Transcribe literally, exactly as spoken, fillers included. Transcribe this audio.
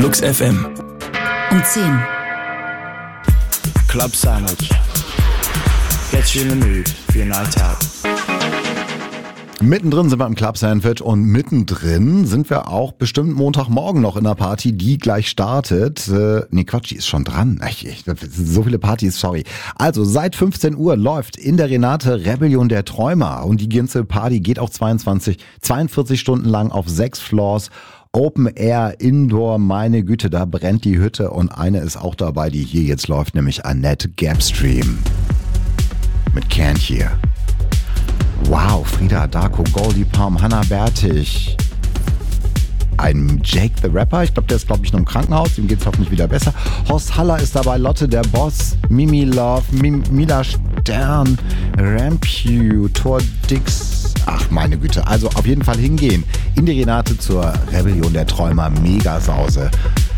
Flux F M. Um zehn. Club Sandwich. Get you in the mood for your night out. Mittendrin sind wir im Club Sandwich und mittendrin sind wir auch bestimmt Montagmorgen noch in einer Party, die gleich startet. Äh, nee, Quatsch, die ist schon dran. Ich, ich, so viele Partys, sorry. Also seit fünfzehn Uhr läuft in der Renate Rebellion der Träumer und die ganze Party geht auch zweiundzwanzig, zweiundvierzig Stunden lang auf sechs Floors. Open Air, Indoor, meine Güte, da brennt die Hütte und eine ist auch dabei, die hier jetzt läuft, nämlich Annette Gapstream. Mit Can't Hear. Wow, Frieda Darko, Goldie Palm, Hannah Bertig. Ein Jake the Rapper, ich glaube, der ist, glaube ich, noch im Krankenhaus, dem geht's hoffentlich wieder besser. Horst Haller ist dabei, Lotte der Boss, Mimi Love, Mim, Mila Stern, Rampew, Thor Dix. Ach, meine Güte, also auf jeden Fall hingehen in die Renate zur Rebellion der Träumer, Megasause.